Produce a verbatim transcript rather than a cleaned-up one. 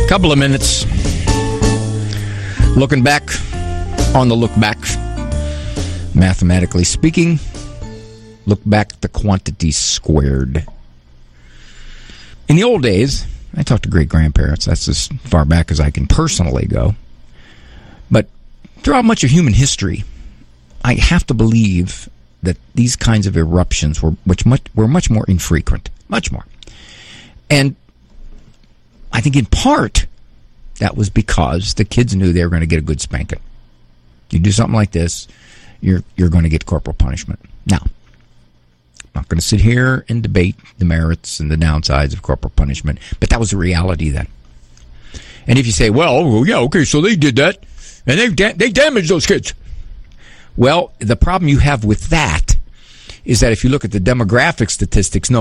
Couple of minutes. Looking back on the look back. Mathematically speaking, look back the quantity squared. In the old days, I talked to great-grandparents. That's as far back as I can personally go. But throughout much of human history, I have to believe that these kinds of eruptions were much, much, were much more infrequent. Much more. And I think in part, that was because the kids knew they were going to get a good spanking. You do something like this, you're you're going to get corporal punishment. Now, I'm not going to sit here and debate the merits and the downsides of corporal punishment, but that was the reality then. And if you say, well, yeah, okay, so they did that, and they da- they damaged those kids. Well, the problem you have with that is that if you look at the demographic statistics, no